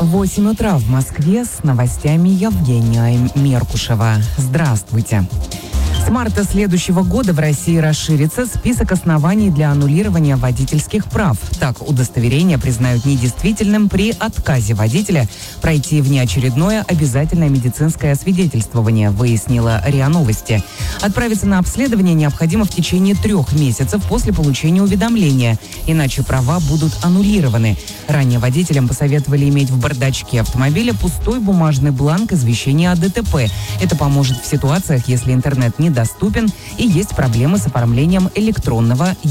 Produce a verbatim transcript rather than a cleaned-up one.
восемь утра в Москве, с новостями Евгения Меркушева. Здравствуйте. С марта следующего года в России расширится список оснований для аннулирования водительских прав. Так, удостоверение признают недействительным при отказе водителя пройти внеочередное обязательное медицинское освидетельствование, выяснила РИА Новости. Отправиться на обследование необходимо в течение трех месяцев после получения уведомления, иначе права будут аннулированы. Ранее водителям посоветовали иметь в бардачке автомобиля пустой бумажный бланк извещения о ДТП. Это поможет в ситуациях, если интернет недоступен и есть проблемы с оформлением электронного